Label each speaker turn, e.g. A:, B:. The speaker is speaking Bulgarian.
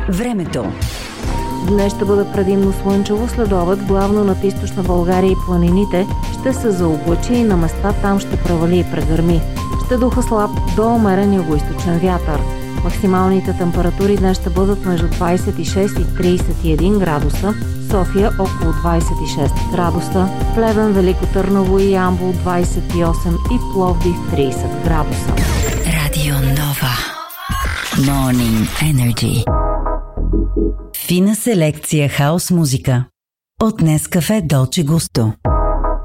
A: Времето.
B: Днес ще бъде предимно слънчево, следобед, главно над източна България и планините ще се заоблачи и на места там ще превали и прегърми. Ще духа слаб до умерен югоизточен вятър. Максималните температури днес ще бъдат между 26 и 31 градуса, София около 26 градуса, Плевен, Велико Търново и Ямбол 28 и Пловдив 30 градуса.
A: Радио Нова. Morning Energy. Фина селекция хаус музика. От Нескафе Долче Густо.